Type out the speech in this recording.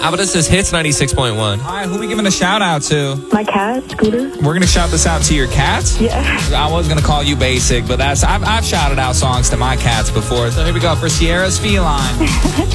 How about this is Hits 96.1? All right, who we giving a shout out to? My cat, Scooter. We're gonna shout this out to your cats? Yeah. I was gonna call you basic, but I've shouted out songs to my cats before. So here we go for Sierra's Feline.